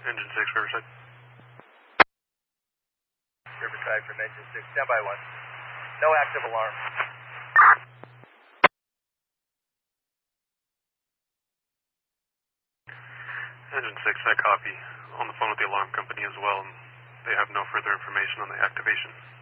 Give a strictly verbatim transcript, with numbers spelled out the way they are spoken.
Engine six, Riverside. Riverside from Engine six, stand by one. No active alarm. Engine six, I copy. On the phone with the alarm company as well, and they have no further information on the activation.